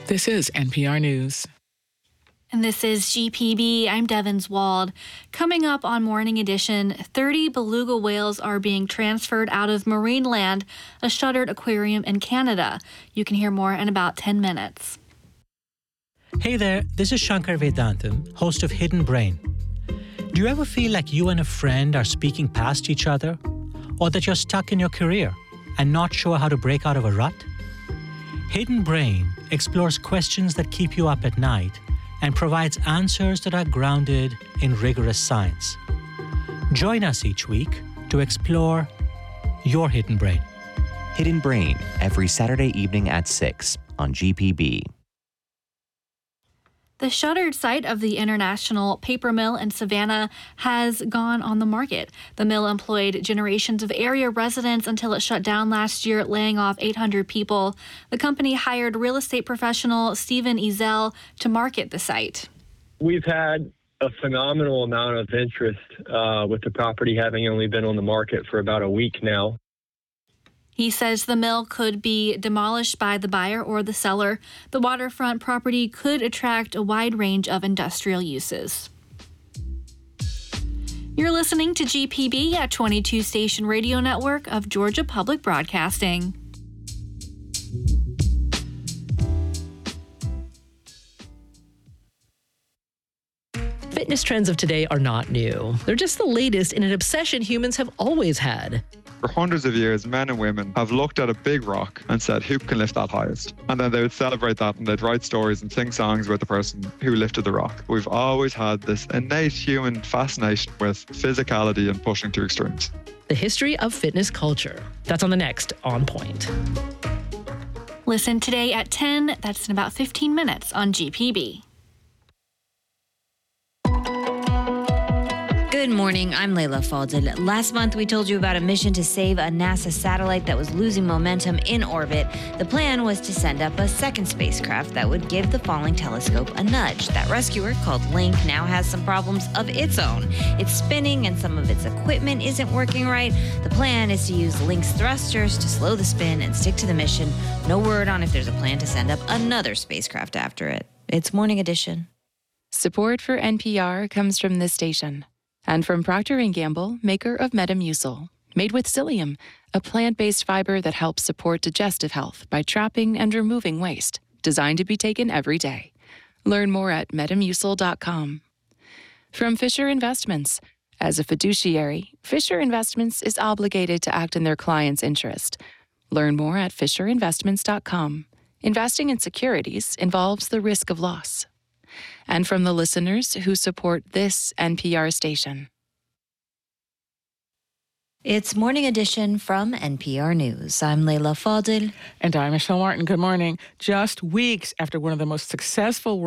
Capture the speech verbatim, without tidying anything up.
This is N P R News. And this is G P B. I'm Devins Wald. Coming up on Morning Edition, thirty beluga whales are being transferred out of Marineland, a shuttered aquarium in Canada. You can hear more in about ten minutes. Hey there, this is Shankar Vedantam, host of Hidden Brain. Do you ever feel like you and a friend are speaking past each other? Or that you're stuck in your career and not sure how to break out of a rut? Hidden Brain explores questions that keep you up at night and provides answers that are grounded in rigorous science. Join us each week to explore your hidden brain. Hidden Brain, every Saturday evening at six on G P B. The shuttered site of the International Paper Mill in Savannah has gone on the market. The mill employed generations of area residents until it shut down last year, laying off eight hundred people. The company hired real estate professional Stephen Ezel to market the site. We've had a phenomenal amount of interest uh, with the property having only been on the market for about a week now. He says the mill could be demolished by the buyer or the seller. The waterfront property could attract a wide range of industrial uses. You're listening to G P B at twenty-two Station Radio Network of Georgia Public Broadcasting. Fitness trends of today are not new. They're just the latest in an obsession humans have always had. For hundreds of years, men and women have looked at a big rock and said, who can lift that highest? And then they would celebrate that and they'd write stories and sing songs about the person who lifted the rock. We've always had this innate human fascination with physicality and pushing to extremes. The history of fitness culture. That's on the next On Point. Listen today at ten. That's in about fifteen minutes on G P B. Good morning, I'm Layla Falded. Last month, we told you about a mission to save a NASA satellite that was losing momentum in orbit. The plan was to send up a second spacecraft that would give the falling telescope a nudge. That rescuer, called Link, now has some problems of its own. It's spinning and some of its equipment isn't working right. The plan is to use Link's thrusters to slow the spin and stick to the mission. No word on if there's a plan to send up another spacecraft after it. It's Morning Edition. Support for N P R comes from this station. And from Procter and Gamble, maker of Metamucil, made with psyllium, a plant-based fiber that helps support digestive health by trapping and removing waste, designed to be taken every day. Learn more at metamucil dot com. From Fisher Investments, as a fiduciary, Fisher Investments is obligated to act in their client's interest. Learn more at fisher investments dot com. Investing in securities involves the risk of loss. And from the listeners who support this N P R station. It's Morning Edition from N P R News. I'm Layla Faldel. And I'm Michelle Martin. Good morning. Just weeks after one of the most successful